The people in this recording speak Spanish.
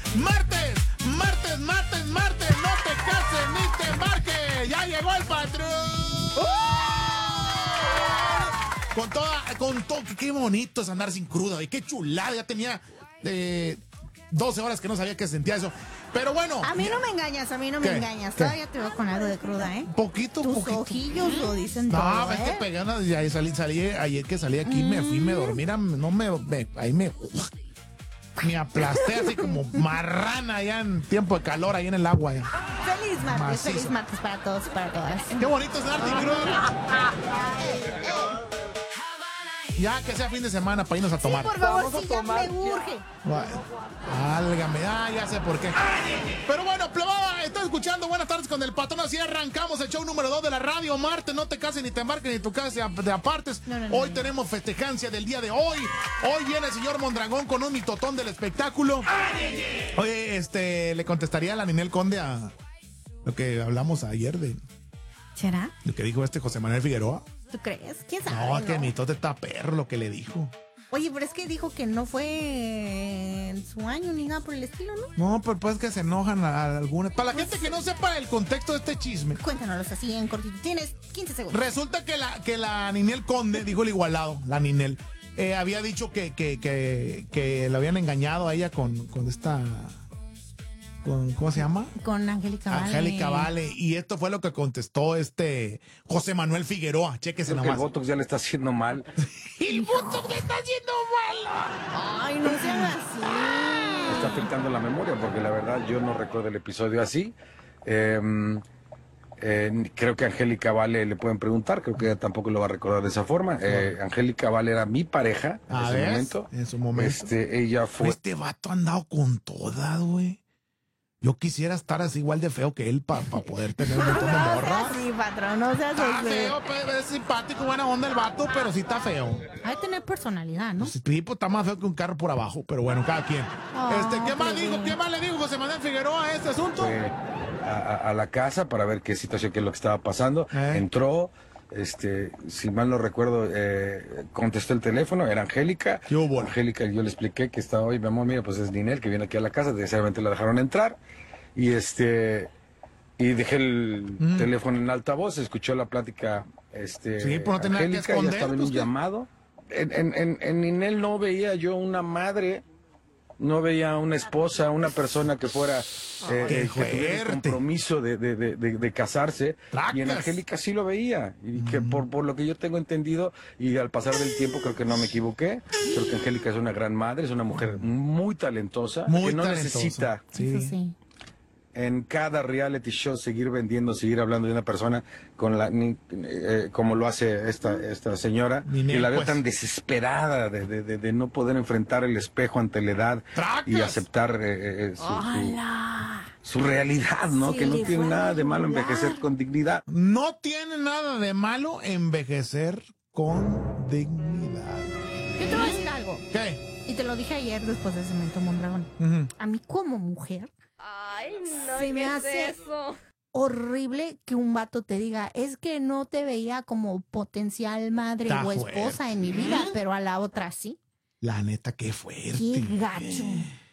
Martes, martes, martes, martes, no te cases ni te embarques. Ya llegó el patrón. Con todo, qué bonito es andar sin cruda, y qué chulada, ya tenía 12 horas que no sabía que sentía eso. Pero bueno. A mí no me engañas, ¿Qué? Todavía te veo con algo de cruda, ¿eh? Poquito. Tus ojillos lo dicen no, todo, ves que pegué una, y ahí salí, ayer que salí aquí, me fui, me dormí, ahí me aplasté así como marrana allá en tiempo de calor, ahí en el agua. Feliz martes para todos y para todas. Qué bonito es darte cruda. Ya que sea fin de semana para irnos a tomar. Sí, por favor, sí, ya me urge. Válgame, ya sé por qué. Pero bueno, plebada, estás escuchando Buenas Tardes con el Patrón. Así arrancamos el show número 2 de la radio. Martes, no te cases ni te embarques ni tu casa de apartes. Hoy tenemos festejancia del día de hoy. Hoy viene el señor Mondragón con un mitotón del espectáculo. Oye, le contestaría a la Ninel Conde a lo que hablamos ayer de... ¿Será? Lo que dijo José Manuel Figueroa. ¿Tú crees? ¿Quién sabe? No, que mitote está perro lo que le dijo. Oye, pero es que dijo que no fue en su año ni nada por el estilo, ¿no? No, pero pues que se enojan a algunas. Para la gente que no sepa el contexto de este chisme. Cuéntanos así en cortito. Tienes 15 segundos. Resulta que la Ninel Conde, dijo el igualado, la Ninel, había dicho que la habían engañado a ella con esta... ¿Cómo se llama? Con Angélica Vale. Angélica Vale. Y esto fue lo que contestó José Manuel Figueroa. Chéquese nomás. El Botox ya le está haciendo mal. El Botox le está haciendo mal. Ay, no sean así. Está afectando la memoria porque la verdad yo no recuerdo el episodio así. Creo que a Angélica Vale le pueden preguntar, creo que ella tampoco lo va a recordar de esa forma. Angélica Vale era mi pareja en su momento. Ella fue... Este vato ha andado con todas, güey. Yo quisiera estar así igual de feo que él para poder tener un montón de morras. Sí, patrón, no seas Está así. feo, es simpático, buena onda el vato, pero sí está feo. Hay que tener personalidad, ¿no? El tipo está más feo que un carro por abajo, pero bueno, cada quien. ¿Qué más dijo? ¿Qué más le dijo José Manuel Figueroa a este asunto? Fue a la casa para ver qué situación, qué es lo que estaba pasando. Entró, si mal no recuerdo, contestó el teléfono, era Angélica. ¿Qué hubo? Angélica, yo le expliqué que estaba, oye, mi amor, mira, pues es Ninel que viene aquí a la casa, desgraciadamente la dejaron entrar. Y dejé el teléfono en altavoz, escuchó la plática, sí, pues no tenía Angélica, que esconder, ya estaba en un llamado. En Ninel no veía yo una madre, no veía una esposa, una persona que fuera que tuviera el compromiso de casarse. ¡Tracas! Y en Angélica sí lo veía, y que por lo que yo tengo entendido, y al pasar del tiempo creo que no me equivoqué, creo que Angélica es una gran madre, es una mujer muy talentosa, que no necesita Sí. en cada reality show seguir vendiendo, seguir hablando de una persona como lo hace esta señora. Ninel, y la veo pues, tan desesperada de no poder enfrentar el espejo ante la edad. ¡Tracas! Y aceptar su realidad, ¿no? Sí, que no le tiene fue nada de malo regular. envejecer con dignidad. No tiene nada de malo envejecer con dignidad. Yo te voy a decir algo. ¿Qué? Y te lo dije ayer después de Cemento Mondragón. A mí como mujer, Ay, no, se me ¿qué es hace eso? horrible que un vato te diga, es que no te veía como potencial madre Está o esposa fuerte. en mi vida, pero a la otra sí. La neta, qué fuerte. Qué gacho.